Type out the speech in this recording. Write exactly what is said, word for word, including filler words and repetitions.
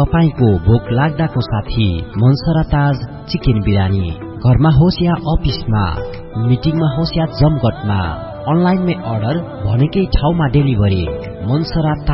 तपाईको भोक लाग्दाको साथी मनसरा ताज चिकन बिरयानी। घरमा होस् या अफिसमा, मिटिङमा होस् या जमघटमा, अनलाइनमै अर्डर भनेकै ठाउँमा डेलिभरी। मनसरा